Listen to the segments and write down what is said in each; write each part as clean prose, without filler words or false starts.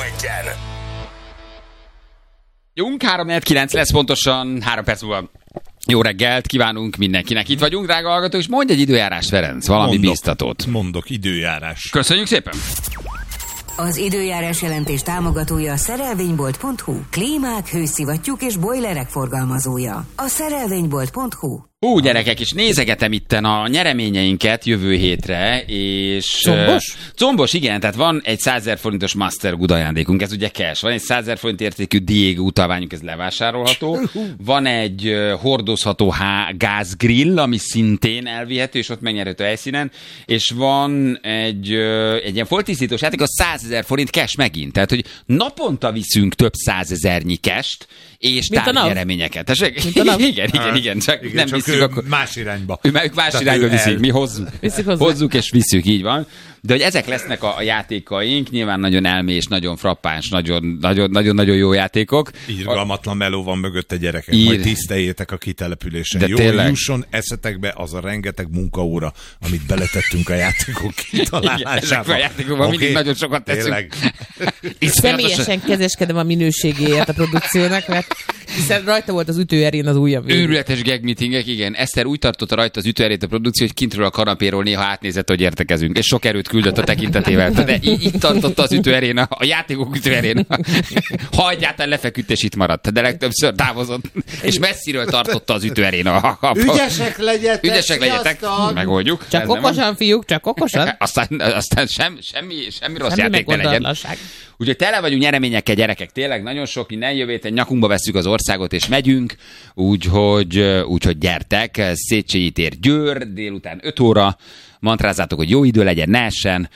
egyen. Junk, 3-4-9 lesz pontosan 3 perc múlva. Jó reggelt kívánunk mindenkinek. Itt vagyunk, drága hallgatók, és mondj egy időjárás, Ferenc, valami bíztatót. Mondok, időjárás. Köszönjük szépen! Az időjárás jelentés támogatója a szerelvénybolt.hu. Klímák, hőszivattyúk és bojlerek forgalmazója. A szerelvénybolt.hu. Gyerekek, és nézegetem itten a nyereményeinket jövő hétre, és... Combos? Combos, igen, tehát van egy 100 000 forintos Master Good ajándékunk, ez ugye cash. Van egy 100 000 forint értékű Diego utalványunk, ez levásárolható. Van egy hordozható gázgrill, ami szintén elvihető, és ott megnyerhető helyszínen. És van egy ilyen foltisztítós játék, a 100 000 forint cash megint. Tehát, hogy naponta viszünk több 100 000-nyi cash-t, és tárgynyereményeket. Igen, csak nem viszük. Akkor más irányba. Ők más irányba viszik, mi hozzuk és visszük, így van. De hogy ezek lesznek a játékaink, nyilván nagyon elmés, nagyon frappáns, nagyon jó játékok. Irgalmatlan meló van mögötte, gyerekek. Majd tiszteljétek a kitelepülésen. De jó, tényleg. Jusson eszetekbe az a rengeteg munkaóra, amit beletettünk a játékok kitalálásába. A játékokban mindig nagyon sokat teszünk. Személyesen kezeskedem a minőségéért a produkciónak, mert hiszen rajta volt az ütőerén az ujjam. Őrületes gag meetingek, igen. Eszter úgy tartotta rajta az ütőerét a produkció, hogy kintről a kanapéról néha átnézett, hogy értekezünk, és sok erőt küldött a tekintetével. De így tartotta az ütőerén, a játékok ütőerén. Ha egyáltalán lefeküdt, és itt maradt, de legtöbbször távozott, és messziről tartotta az ütőerén. Ügyesek legyetek, megoldjuk. Csak okosan, fiúk, csak okosan. Aztán semmi rossz játék ne legyen. Úgyhogy tele vagyunk nyereményekkel, gyerekek, tényleg nagyon sok minden. Jövő héten nyakunkba vesszük az országot, és megyünk, úgyhogy gyertek, Széchenyi tér Győr, délután 5 óra, mantrázzátok, hogy jó idő legyen, ne essen,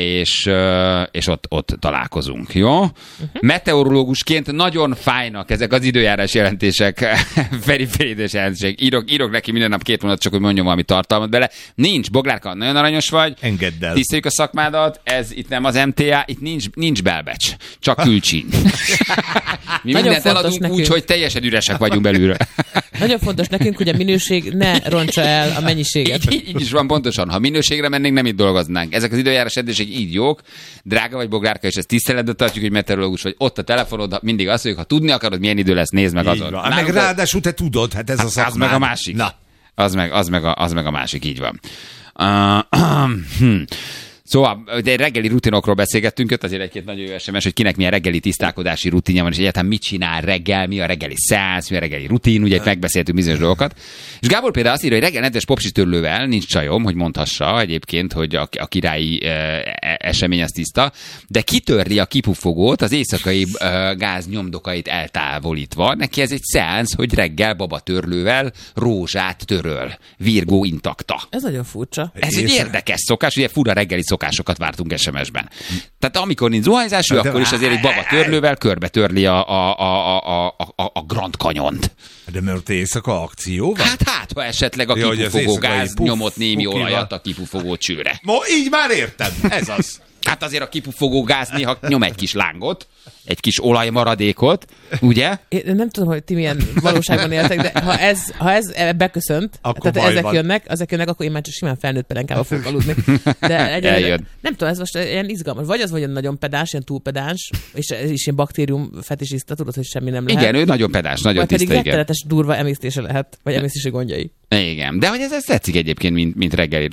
és ott találkozunk, jó? Meteorológusként nagyon fájnak ezek az időjárás jelentések, periférides jelentések. Írok neki minden nap 2 mondat, csak hogy mondjam valami tartalmat bele. Nincs, Boglárka, nagyon aranyos vagy. Engedd el. Tiszteljük a szakmádat, ez itt nem az MTA, itt nincs belbecs, csak külcsín. Mi mindent eladunk úgy, hogy teljesen üresek vagyunk belülről. Nagyon fontos nekünk, hogy a minőség ne rontsa el a mennyiséget. Így is van pontosan. Ha minőségre mennénk, nem itt dolgoznánk. Ezek az időjárás edések így jók. Drága vagy, Boglárka, és ezt tiszteletbe tartjuk, hogy meteorológus vagy. Ott a telefonod, mindig azt mondjuk, ha tudni akarod, milyen idő lesz, nézd meg azon. Meg ráadásul te tudod, hát ez a szakmád. Az meg a másik. Na. Az meg a másik, így van. Szóval, de reggeli rutinokról beszélgettünk, jött azért egy-két nagyon jó SMS, hogy kinek milyen reggeli tisztálkodási rutinja van, és egyáltalán mit csinál reggel, mi a reggeli szeánsz, mi a reggeli rutin, ugye megbeszéltünk bizonyos dolgokat. És Gábor például azt írja, hogy reggel nedves popsitörlővel nincs csajom, hogy mondhassa egyébként, hogy a királyi esemény az tiszta, de kitörli a kipufogót, az éjszakai gáz nyomdokait eltávolítva. Neki ez egy szeánsz, hogy reggel babatörlővel rózsát töröl. Virgó intakta. Ez nagyon furcsa. Ez egy érdekes szokás, ugye fura reggeli szokásokat vártunk SMS-ben. Tehát amikor nincs zuhanyzás, ő akkor is azért egy baba törlővel körbe törli a Grand Canyont. De mert éjszaka akció van? Hát, ha esetleg a kipufogó gáz nyomott némi olajat a kipufogó csőre. Így már értem, ez az. Hát azért a kipufogó gáz néha nyom egy kis lángot, egy kis olajmaradékot, ugye? Én nem tudom, hogy ti milyen valóságban éltek, de ha ez beköszönt, akkor tehát ezek jönnek, akkor én már csak simán felnőtt pelenkába fogok aludni. De egyébként nem tudom, ez most ilyen izgalmas. Vagy az vagy nagyon pedás, ilyen túlpedáns, és ez is ilyen baktérium fetisiszta, tudod, hogy semmi nem lehet. Igen, ő nagyon pedás, nagyon tiszta, igen. Vagy pedig rettenetes durva emésztése lehet, vagy emésztési gondjai. Igen, de hogy ez tetszik egyébként, mint reggeli